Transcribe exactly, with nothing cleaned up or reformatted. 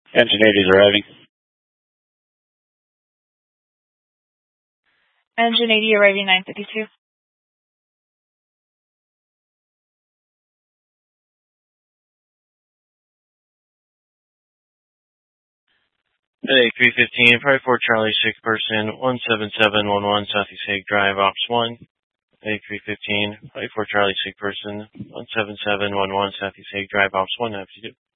Engine eighty is arriving. Engine eighty arriving nine fifty-two. Hey, three fifteen, probably for Charlie, six person, one seven seven one one Southeast Hague Drive, Ops one. Hey, three fifteen, probably for Charlie, six person, one seven seven one one Southeast Hague Drive, Ops one, have you do.